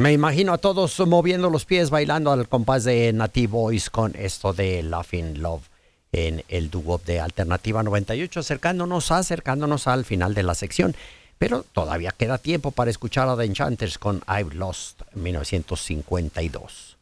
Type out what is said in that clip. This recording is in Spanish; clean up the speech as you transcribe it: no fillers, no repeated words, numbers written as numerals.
Me imagino a todos moviendo los pies, bailando al compás de Native Boys con esto de Laughing Love en el dúo de Alternativa 98, acercándonos al final de la sección. Pero todavía queda tiempo para escuchar a The Enchanters con I've Lost 1952.